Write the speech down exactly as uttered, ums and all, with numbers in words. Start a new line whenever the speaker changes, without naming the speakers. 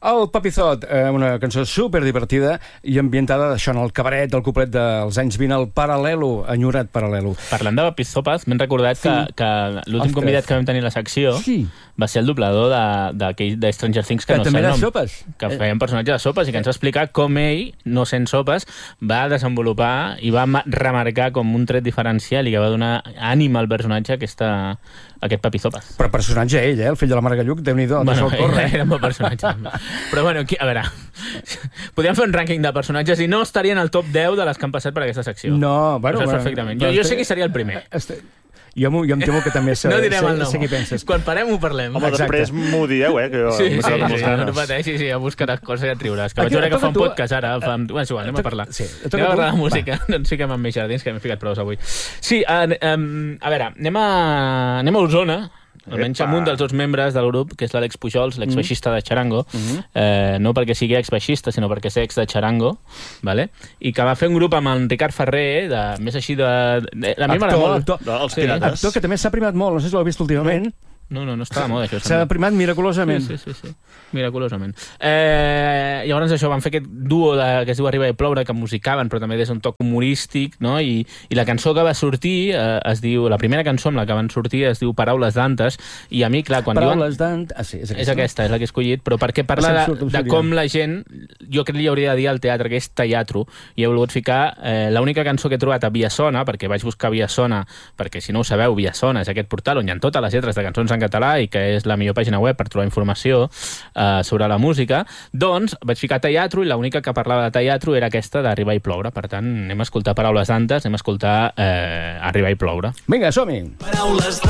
El Papizot, eh, una cançó superdivertida i ambientada d'això, en el cabaret del cuplet dels anys vint, el Paral·lelo, enyorat Paral·lelo.
Parlant de Papizopes, m'he recordat sí. que, que l'últim
Ostres.
convidat que vam tenir a la secció sí. va ser el doblador de, de, de Stranger Things, que, que no sé el nom.
Sopes.
Que feia un personatge de Sopes i que ens va explicar com ell, no sent Sopes, va desenvolupar i va remarcar com un tret diferencial i que va donar ànima al personatge aquesta, aquest Papizopes.
Però personatge ell, eh? El fill de la Mare Galluc, Déu-n'hi-do,
bueno,
deixa'l córrer.
Era, era un bon personatge. Però bueno, aquí, a veure, podríem fer un rànquing de personatges i no estaria en el top deu de les que han passat per aquesta secció.
No, bueno...
Això és perfectament. Jo, jo sé qui seria el primer.
Este... Jo, jo em temo que també sé,
no direm
sé,
el nom.
sé qui penses.
Quan parem ho parlem.
Home,
exacte.
Després m'ho dieu, eh? Que jo
sí, sí, sí, sí,
no
no pateixis, sí, ja buscaràs coses i et riuràs. Que
Aquí,
vaig veure que fa un
tu...
podcast ara. Fa... Bueno, és igual, anem a parlar.
Sí,
anem a parlar de música. Va. Doncs fiquem amb més jardins, que m'he ficat prou avui. Sí, a, a, a veure, anem a, anem a Osona, almenys amb un dels dos membres del grup, que és l'Àlex Pujols, l'exbaixista de Charango, mm-hmm. eh, no perquè sigui exbaixista, sinó perquè és ex de Charango, vale? I que va fer un grup amb en Ricard Ferrer, de, més així de... de a mi m'agrada molt.
Actor,
no, els
sí,
pirates.
actor que també s'ha primat molt, no sé si l'heu vist últimament.
No, no, no està de moda, això.
S'ha primat miraculosament.
Sí, sí, sí, sí. Miraculosament. Eh, llavors això, van fer aquest duo de, que es diu Arriba i ploure, que musicaven, però també des d'un toc humorístic, no? I, i la cançó que va sortir eh, es diu... La primera cançó amb la que van sortir es diu Paraules d'Antes, i a mi, clar, quan
Paraules
diuen...
d'Antes... Ah, sí, és aquesta.
És aquesta, és la que he escollit, però perquè parla de, de com la gent... Jo crec que li hauria de dir al teatre, que és teatro, i he volgut ficar eh, l'única cançó que he trobat a Viasona, perquè vaig buscar Viasona, perquè si no ho sabeu, Viasona és aquest portal on hi ha totes les lletres de cançons en català i que és la millor pàgina web per trobar informació eh, sobre la música, doncs vaig ficar teatro i l'única que parlava de teatro era aquesta d'Arribar i ploure. Per tant, anem a escoltar Paraules d'Antes, anem a escoltar eh, Arribar i ploure.
Vinga, som-hi!
Paraules